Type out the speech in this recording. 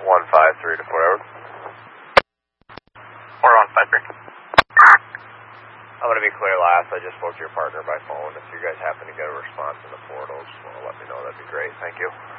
153 to Fort Edward. 4153. I'm going to be clear last. I just spoke to your partner by phone. If you guys happen to get a response in the portal, just want to let me know. That'd be great. Thank you.